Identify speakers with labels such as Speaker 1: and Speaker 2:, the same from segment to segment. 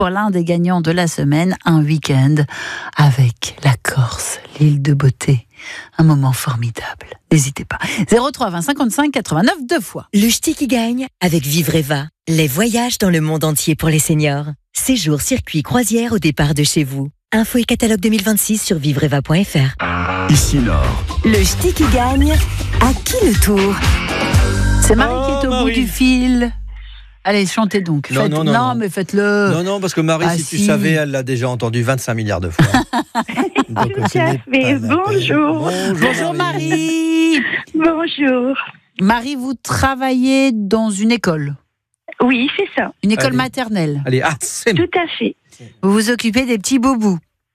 Speaker 1: pour l'un des gagnants de la semaine, un week-end avec la Corse, l'île de beauté. Un moment formidable. N'hésitez pas. 03 20 55 89 deux fois.
Speaker 2: Le ch'ti qui gagne avec Vivreva. Les voyages dans le monde entier pour les seniors. Séjour, circuit, croisière au départ de chez vous. Info et catalogue 2026 sur vivreva.fr.
Speaker 3: Ici Nord.
Speaker 2: Le ch'ti qui gagne, à qui le tour?
Speaker 1: C'est Marie qui est au bout
Speaker 4: Marie.
Speaker 1: du fil. Allez, chantez donc.
Speaker 4: Non,
Speaker 1: mais faites-le.
Speaker 4: Non, parce que Marie,
Speaker 1: Ah,
Speaker 4: si tu
Speaker 1: si.
Speaker 4: savais, elle l'a déjà entendu 25 milliards de fois. Donc,
Speaker 5: Tout
Speaker 4: ce
Speaker 5: à
Speaker 4: n'est
Speaker 5: fait.
Speaker 4: pas la peine.
Speaker 5: Bonjour.
Speaker 1: Bonjour Marie.
Speaker 5: Bonjour.
Speaker 1: Marie, vous travaillez dans une école.
Speaker 5: Oui, c'est ça.
Speaker 1: Une école
Speaker 4: Allez.
Speaker 1: maternelle.
Speaker 4: Allez, c'est
Speaker 5: Tout à fait.
Speaker 1: Vous vous occupez des petits boubous.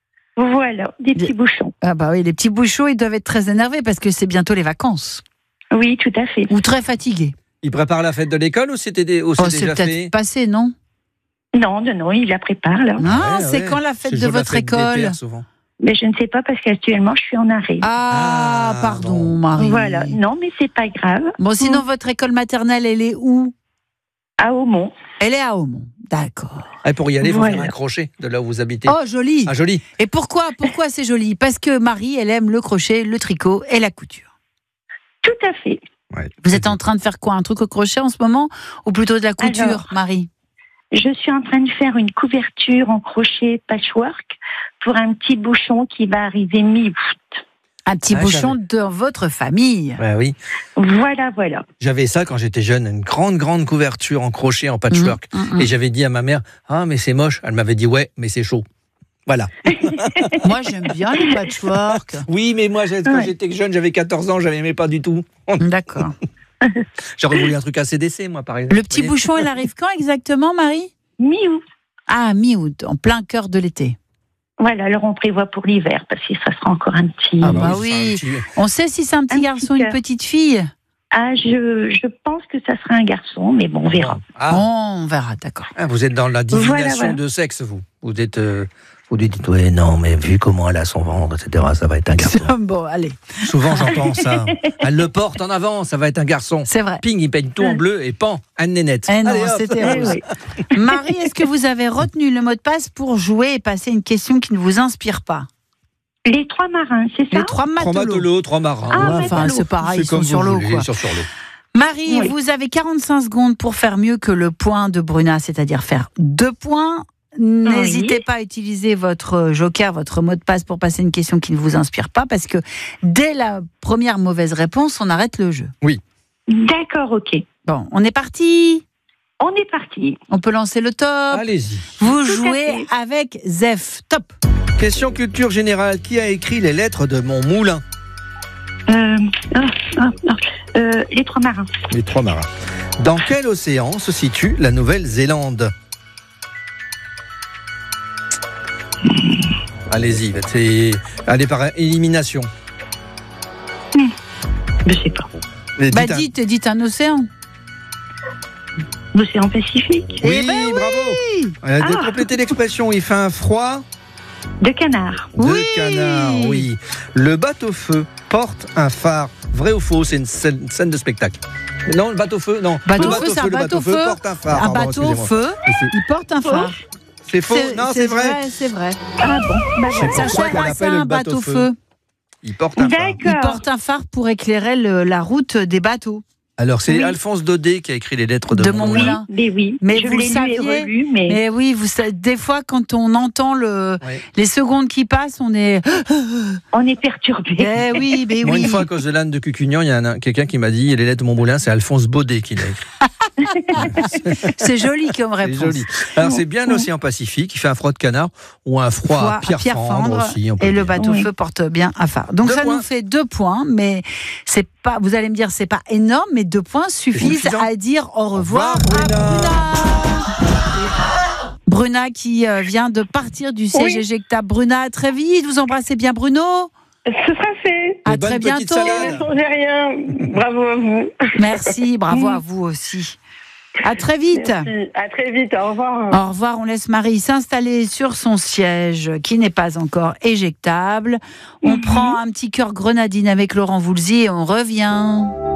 Speaker 5: Voilà, des petits bouchons.
Speaker 1: Ah bah oui, les petits bouchons, ils doivent être très énervés parce que c'est bientôt les vacances.
Speaker 5: Oui, tout à fait.
Speaker 1: Ou très fatigués.
Speaker 4: Il prépare la fête de l'école ou c'est
Speaker 1: Oh, c'est
Speaker 4: déjà
Speaker 1: peut-être
Speaker 4: fait?
Speaker 1: passé, non?
Speaker 5: Non, il la prépare là.
Speaker 1: Ah,
Speaker 4: Ouais,
Speaker 1: c'est
Speaker 4: ouais.
Speaker 1: quand la fête
Speaker 4: C'est
Speaker 1: de
Speaker 4: sur la
Speaker 1: votre
Speaker 4: fête des
Speaker 1: école?
Speaker 4: pères, souvent.
Speaker 5: Mais je ne sais pas parce qu'actuellement je suis en arrêt.
Speaker 1: Ah,
Speaker 4: Ah,
Speaker 1: pardon,
Speaker 4: bon.
Speaker 1: Marie.
Speaker 5: Voilà, non, mais c'est pas grave.
Speaker 1: Bon, sinon, votre école maternelle, elle est où?
Speaker 5: À Aumont.
Speaker 1: Elle est à Aumont. D'accord.
Speaker 4: Ah, pour y aller, il faut
Speaker 5: Voilà.
Speaker 4: faire un crochet de là où vous habitez.
Speaker 1: Oh, joli.
Speaker 4: Ah, joli.
Speaker 1: Et pourquoi c'est joli? Parce que Marie, elle aime le crochet, le tricot et la couture.
Speaker 5: Tout à fait.
Speaker 4: Ouais.
Speaker 1: Vous êtes en train de faire quoi? Un truc au crochet en ce moment? Ou plutôt de la couture,
Speaker 5: Alors,
Speaker 1: Marie?
Speaker 5: Je suis en train de faire une couverture en crochet patchwork pour un petit bouchon qui va arriver mi-août.
Speaker 1: Un petit
Speaker 4: Ah,
Speaker 1: bouchon de votre famille.
Speaker 4: Ouais, oui.
Speaker 5: Voilà.
Speaker 4: J'avais ça quand j'étais jeune, une grande couverture en crochet, en patchwork. Et j'avais dit à ma mère, ah, mais c'est moche. Elle m'avait dit, ouais, mais c'est chaud. Voilà.
Speaker 1: Moi, j'aime bien le patchwork.
Speaker 4: Oui, mais moi, quand
Speaker 5: Ouais.
Speaker 4: j'étais jeune, j'avais 14 ans, j'aimais pas du tout.
Speaker 1: D'accord.
Speaker 4: J'aurais voulu un truc ACDC, moi, par exemple.
Speaker 1: Le petit
Speaker 4: Vous
Speaker 1: bouchon, il arrive quand exactement, Marie?
Speaker 5: Mi-août.
Speaker 1: Ah, mi-août, en plein cœur de l'été.
Speaker 5: Voilà, alors on prévoit pour l'hiver parce que ça sera encore un petit...
Speaker 1: Ah
Speaker 4: voyez
Speaker 1: bah
Speaker 4: ce
Speaker 1: oui.
Speaker 4: sera un petit-
Speaker 1: On sait si c'est un petit
Speaker 5: Un
Speaker 1: garçon,
Speaker 5: petit
Speaker 1: une
Speaker 5: cœur.
Speaker 1: petite fille?
Speaker 5: Ah, je pense que ça sera un garçon, mais bon, on verra.
Speaker 4: Ah,
Speaker 1: On verra, d'accord.
Speaker 4: ah, vous êtes dans la divination
Speaker 5: Voilà.
Speaker 4: de sexe, vous. Vous êtes... vous dites, ouais, non, mais vu comment elle a son ventre, etc., ça va être un garçon.
Speaker 1: Bon, allez,
Speaker 4: Souvent, j'entends ça. Elle le porte en avant, ça va être un garçon.
Speaker 1: c'est vrai.
Speaker 4: Ping, il peigne tout en bleu et pan, Anne Nénette.
Speaker 1: Eh non,
Speaker 4: Allez, hop.
Speaker 1: c'était
Speaker 5: Eh
Speaker 1: rose.
Speaker 5: oui.
Speaker 1: Marie, est-ce que vous avez retenu le mot de passe pour jouer et passer une question qui ne vous inspire pas?
Speaker 5: Les trois marins, c'est ça?
Speaker 1: Les trois
Speaker 4: Trois
Speaker 1: matelots.
Speaker 4: matelots, trois marins.
Speaker 5: Ah,
Speaker 1: Ouais, enfin,
Speaker 5: matelots.
Speaker 1: c'est pareil, ils
Speaker 4: C'est comme
Speaker 1: sont sur
Speaker 4: vous
Speaker 1: l'eau,
Speaker 4: voulez,
Speaker 1: quoi.
Speaker 4: ils sont sur l'eau.
Speaker 1: Marie,
Speaker 5: Oui.
Speaker 1: vous avez 45 secondes pour faire mieux que le point de Bruna, c'est-à-dire faire 2 points. N'hésitez pas à utiliser votre joker, votre mot de passe pour passer une question qui ne vous inspire pas, parce que dès la première mauvaise réponse, on arrête le jeu.
Speaker 5: D'accord, ok.
Speaker 1: Bon, on est parti.
Speaker 5: On est parti.
Speaker 1: On peut lancer le top.
Speaker 4: Allez-y.
Speaker 1: Vous
Speaker 5: Tout à
Speaker 1: jouez avec Zef. Top.
Speaker 4: Question culture générale. Qui a écrit les lettres de mon moulin?
Speaker 5: Les trois marins.
Speaker 4: Les trois marins. Dans quel océan se situe la Nouvelle-Zélande? Allez-y, allez par élimination.
Speaker 5: Je sais pas.
Speaker 1: Bah dites un océan.
Speaker 5: L'océan Pacifique.
Speaker 4: Oui,
Speaker 1: Eh ben
Speaker 4: bravo. De compléter l'expression, il fait un froid
Speaker 5: De canard.
Speaker 4: de
Speaker 1: Oui.
Speaker 4: canard. Oui. Le bateau-feu porte un phare. Vrai ou faux? C'est une scène de spectacle. Non, le bateau-feu, non.
Speaker 1: Bateau-feu, c'est un
Speaker 4: le bateau-feu
Speaker 1: bateau-feu.
Speaker 4: porte un phare.
Speaker 1: Un
Speaker 4: Pardon,
Speaker 1: bateau-feu,
Speaker 4: excusez-moi.
Speaker 1: il porte un phare.
Speaker 4: C'est faux? Non, c'est vrai.
Speaker 1: C'est vrai.
Speaker 5: Ah bon, bah
Speaker 4: C'est
Speaker 5: voilà.
Speaker 4: pour
Speaker 1: Ça
Speaker 4: ça
Speaker 1: sert
Speaker 4: qu'on
Speaker 1: à ça
Speaker 4: l'appelle le
Speaker 1: un bateau-feu.
Speaker 4: Il porte un phare.
Speaker 1: Il
Speaker 5: D'accord.
Speaker 1: porte un phare pour éclairer la route des bateaux.
Speaker 4: Alors, c'est
Speaker 5: Oui.
Speaker 4: Alphonse Daudet qui a écrit les lettres de,
Speaker 1: De
Speaker 4: mon
Speaker 1: mon
Speaker 4: moulin.
Speaker 1: moulin.
Speaker 5: Mais oui,
Speaker 1: Mais
Speaker 5: je
Speaker 1: vous
Speaker 5: l'ai
Speaker 1: le
Speaker 5: lu et
Speaker 1: saviez,
Speaker 5: relu, mais...
Speaker 1: Mais oui, vous savez, des fois, quand on entend
Speaker 4: Ouais.
Speaker 1: les secondes qui passent, on est.
Speaker 5: on est perturbé.
Speaker 1: Eh oui, mais
Speaker 4: Moi,
Speaker 1: oui.
Speaker 4: une fois, à cause de l'âne de Cucugnan, il y a quelqu'un qui m'a dit les lettres de mon moulin, c'est Alphonse Baudet qui l'a écrit.
Speaker 1: C'est joli comme
Speaker 4: C'est
Speaker 1: réponse.
Speaker 4: joli. Alors, c'est bien l'océan Pacifique, il fait un froid de canard ou un froid à pierre fendre aussi. on peut
Speaker 1: et le
Speaker 4: dire.
Speaker 1: bateau-feu porte bien un phare. Donc
Speaker 4: 2
Speaker 1: ça
Speaker 4: points.
Speaker 1: nous fait 2 points, mais c'est pas. Vous allez me dire, c'est pas énorme, mais 2 points suffisent
Speaker 4: suffisant.
Speaker 1: à dire au revoir à
Speaker 4: Bruna.
Speaker 1: Bruna. Bruna qui vient de partir du siège
Speaker 5: Oui.
Speaker 1: éjectable. Bruna, à très vite. Vous embrassez bien Bruno.
Speaker 6: Ce sera fait.
Speaker 1: À
Speaker 4: Et bonne
Speaker 1: très
Speaker 4: petite
Speaker 1: bientôt.
Speaker 4: salade.
Speaker 6: Ne changez rien. Bravo à vous.
Speaker 1: Merci, bravo à vous aussi. À très vite.
Speaker 6: Merci. À très vite. Au revoir.
Speaker 1: Au revoir, on laisse Marie s'installer sur son siège qui n'est pas encore éjectable. On prend un petit cœur grenadine avec Laurent Voulzy et on revient.